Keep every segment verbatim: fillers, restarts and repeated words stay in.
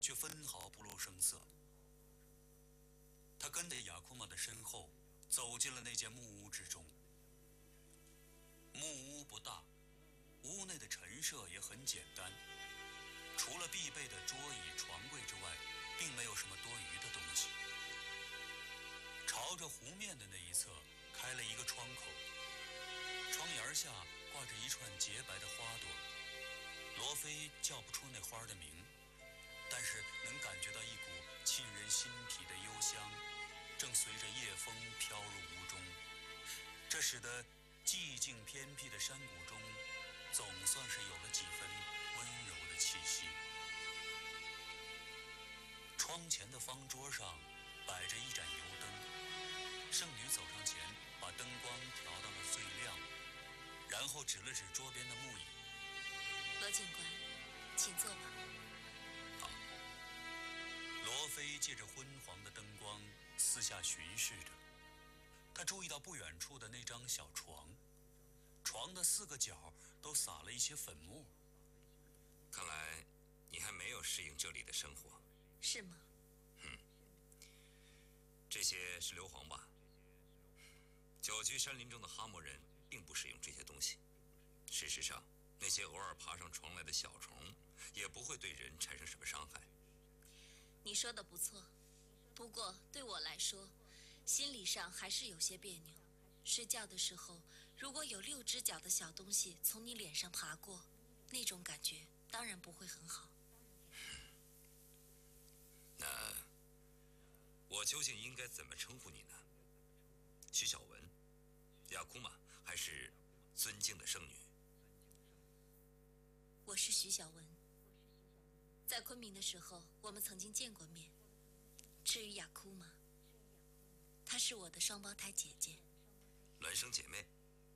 却分毫不露声色。他跟在雅库玛的身后，走进了那间木屋之中。木屋不大，屋内的陈设也很简单，除了必备的桌椅、床柜之外，并没有什么多余的东西。朝着湖面的那一侧开了一个窗口，窗沿下挂着一串洁白的花朵。罗非叫不出那花的名，但是能感觉到一股沁人心脾的幽香，正随着夜风飘入屋中。这使得寂静偏僻的山谷中，总算是有了几分温柔的气息。窗前的方桌上摆着一盏油灯，圣女走上前，把灯光调到了最亮，然后指了指桌边的木椅。 罗警官，请坐吧。 好。罗非借着昏黄的灯光四下巡视着，他注意到不远处的那张小床，床的四个角都撒了一些粉末。 看来你还没有适应这里的生活。 是吗？ 嗯，这些是硫磺吧？久居山林中的哈摩人并不使用这些东西。事实上，那些偶尔爬上床来的小虫也不会对人产生什么伤害。 你说的不错，不过对我来说，心理上还是有些别扭。睡觉的时候，如果有六只脚的小东西从你脸上爬过，那种感觉当然不会很好。 那我究竟应该怎么称呼你呢？徐小文、雅库玛，还是尊敬的圣女？ 我是徐小文，在昆明的时候，我们曾经见过面。至于雅库玛，她是我的双胞胎姐姐。 孪生姐妹？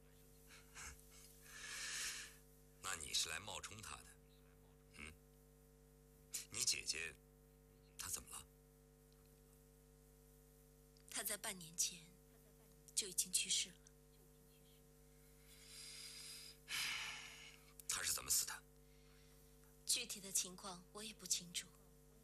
那你是来冒充她的？嗯？你姐姐她怎么了？ 她在半年前就已经去世了。 她是怎么死的？ 具体的情况我也不清楚。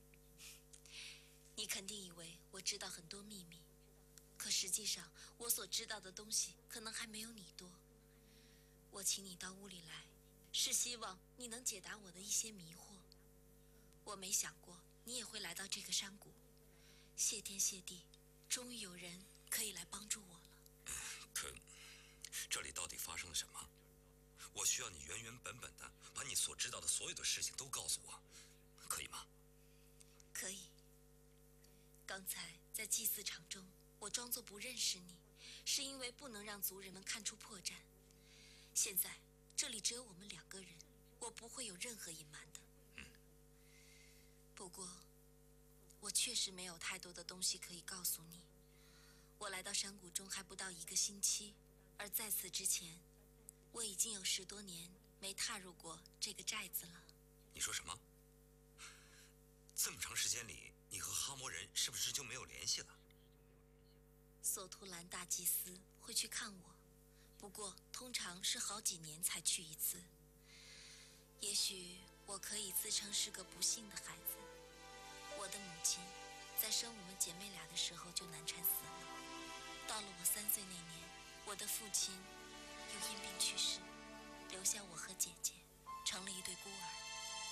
你肯定以为我知道很多秘密，可实际上我所知道的东西可能还没有你多。我请你到屋里来，是希望你能解答我的一些迷惑。我没想过你也会来到这个山谷，谢天谢地，终于有人可以来帮助我了。 可这里到底发生了什么？我需要你原原本本的把你所知道的所有的事情都告诉我，可以吗？ 可以。刚才在祭祀场中，我装作不认识你，是因为不能让族人们看出破绽。现在这里只有我们两个人，我不会有任何隐瞒的。 嗯。 不过我确实没有太多的东西可以告诉你。我来到山谷中还不到一个星期，而在此之前，我已经有十多年没踏入过这个寨子了。 你说什么？这么长时间里，你和哈摩人是不是就没有联系了？ 索图兰大祭司会去看我，不过通常是好几年才去一次。也许我可以自称是个不幸的孩子。我的母亲在生我们姐妹俩的时候就难产死了。到了我三岁那年，我的父亲又因病去世，留下我和姐姐，成了一对孤儿。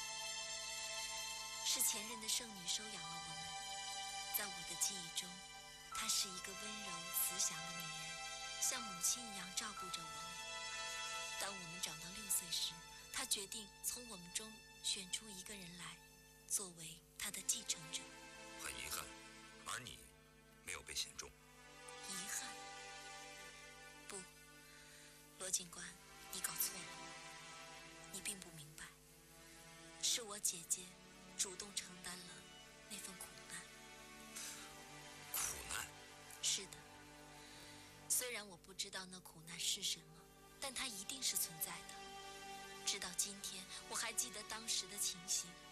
是前任的圣女收养了我们，在我的记忆中，她是一个温柔慈祥的女人，像母亲一样照顾着我们。当我们长到六岁时，她决定从我们中选出一个人来，作为她的继承者。 很遗憾，而你没有被选中。 遗憾？不，罗警官，你搞错了。你并不明白，是我姐姐主动承担了那份苦难。 苦难？ 是的。虽然我不知道那苦难是什么，但它一定是存在的。直到今天，我还记得当时的情形。